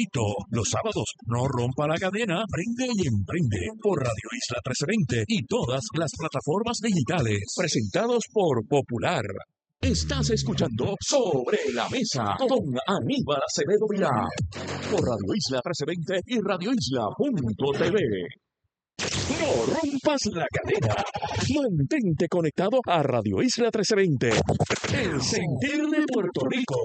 Favorito. Los sábados, no rompa la cadena, prende y emprende por Radio Isla 1320 y todas las plataformas digitales. Presentados por Popular. Estás escuchando Sobre la Mesa con Aníbal Acevedo Vilá por Radio Isla 1320 y radioisla.tv. No rompas la cadena. Mantente conectado a Radio Isla 1320. El sentir de Puerto Rico.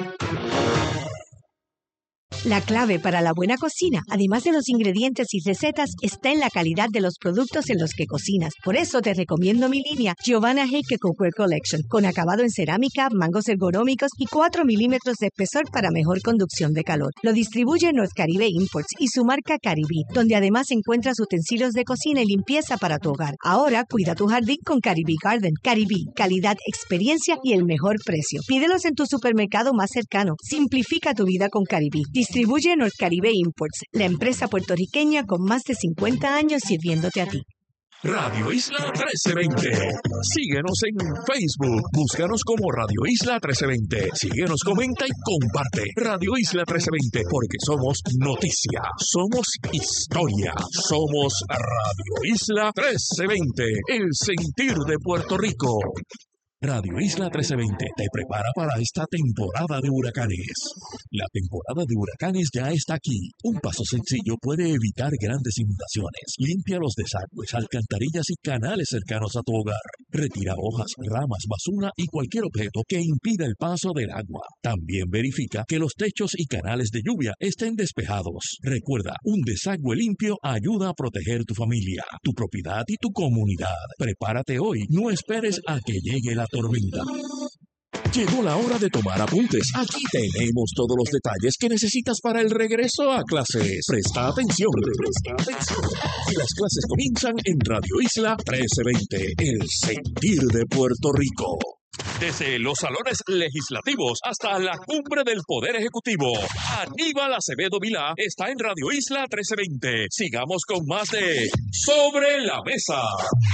La clave para la buena cocina, además de los ingredientes y recetas, está en la calidad de los productos en los que cocinas. Por eso te recomiendo mi línea Giovanna Heike Cookware Collection, con acabado en cerámica, mangos ergonómicos y 4 milímetros de espesor para mejor conducción de calor. Lo distribuye North Caribe Imports y su marca Caribí, donde además encuentras utensilios de cocina y limpieza para tu hogar. Ahora cuida tu jardín con Caribí Garden. Caribí, calidad, experiencia y el mejor precio. Pídelos en tu supermercado más cercano. Simplifica tu vida con Caribí. Distribuye North Caribe Imports, la empresa puertorriqueña con más de 50 años sirviéndote a ti. Radio Isla 1320. Síguenos en Facebook. Búscanos como Radio Isla 1320. Síguenos, comenta y comparte. Radio Isla 1320, porque somos noticia, somos historia, somos Radio Isla 1320. El sentir de Puerto Rico. Radio Isla 1320 te prepara para esta temporada de huracanes. La temporada de huracanes ya está aquí. Un paso sencillo puede evitar grandes inundaciones. Limpia los desagües, alcantarillas y canales cercanos a tu hogar. Retira hojas, ramas, basura y cualquier objeto que impida el paso del agua. También verifica que los techos y canales de lluvia estén despejados. Recuerda, un desagüe limpio ayuda a proteger tu familia, tu propiedad y tu comunidad. Prepárate hoy. No esperes a que llegue la tormenta. Llegó la hora de tomar apuntes. Aquí tenemos todos los detalles que necesitas para el regreso a clases. Presta atención. Las clases comienzan en Radio Isla 1320, el sentir de Puerto Rico. Desde los salones legislativos hasta la cumbre del Poder Ejecutivo, Aníbal Acevedo Vilá está en Radio Isla 1320. Sigamos con más de Sobre la Mesa.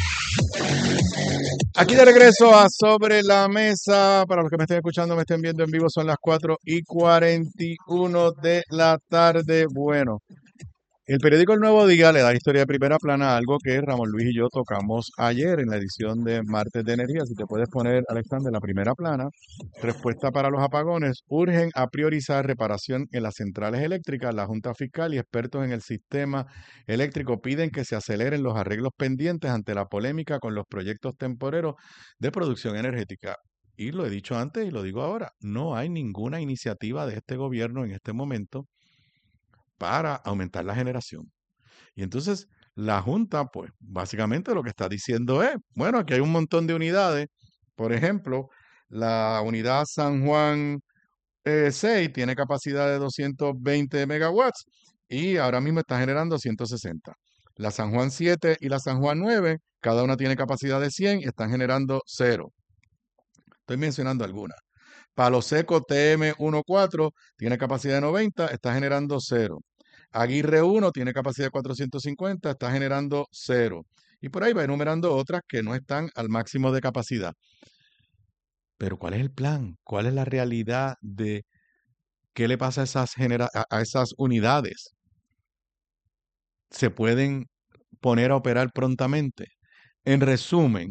Aquí de regreso a Sobre la Mesa. Para los que me estén escuchando, me estén viendo en vivo, son las 4:41 de la tarde. Bueno, el periódico El Nuevo Día le da historia de primera plana a algo que Ramón Luis y yo tocamos ayer en la edición de Martes de Energía. Si te puedes poner, Alexander, la primera plana. Respuesta para los apagones. Urgen a priorizar reparación en las centrales eléctricas. La Junta Fiscal y expertos en el sistema eléctrico piden que se aceleren los arreglos pendientes ante la polémica con los proyectos temporeros de producción energética. Y lo he dicho antes y lo digo ahora, no hay ninguna iniciativa de este gobierno en este momento para aumentar la generación. Y entonces la Junta, pues básicamente lo que está diciendo es, bueno, aquí hay un montón de unidades. Por ejemplo, la unidad San Juan 6 tiene capacidad de 220 megawatts y ahora mismo está generando 160. La San Juan 7 y la San Juan 9, cada una tiene capacidad de 100 y están generando 0. Estoy mencionando algunas. Palo Seco TM14 tiene capacidad de 90, está generando 0. Aguirre 1 tiene capacidad de 450, está generando 0. Y por ahí va enumerando otras que no están al máximo de capacidad. Pero ¿cuál es el plan? ¿Cuál es la realidad de qué le pasa a esas unidades? ¿Se pueden poner a operar prontamente? En resumen,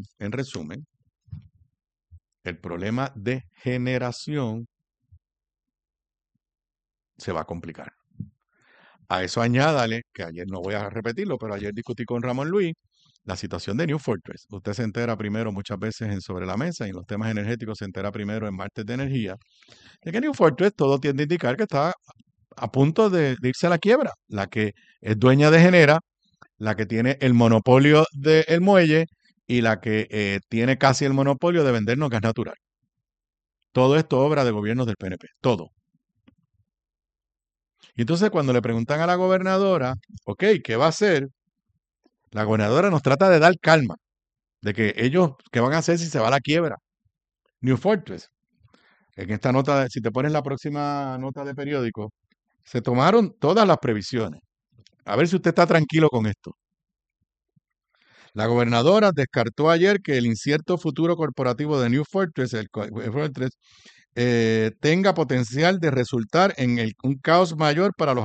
el problema de generación se va a complicar. A eso añádale, que ayer no voy a repetirlo, pero ayer discutí con Ramón Luis la situación de New Fortress. Usted se entera primero muchas veces en Sobre la Mesa y en los temas energéticos se entera primero en Martes de Energía, de que New Fortress todo tiende a indicar que está a punto de irse a la quiebra. La que es dueña de Genera, la que tiene el monopolio del muelle y la que tiene casi el monopolio de vendernos gas natural. Todo esto obra de gobiernos del PNP, todo. Y entonces cuando le preguntan a la gobernadora, ok, ¿qué va a hacer? La gobernadora nos trata de dar calma, de que ellos, ¿qué van a hacer si se va a la quiebra? New Fortress. En esta nota, si te pones la próxima nota de periódico, se tomaron todas las previsiones. A ver si usted está tranquilo con esto. La gobernadora descartó ayer que el incierto futuro corporativo de New Fortress, tenga potencial de resultar en un caos mayor para los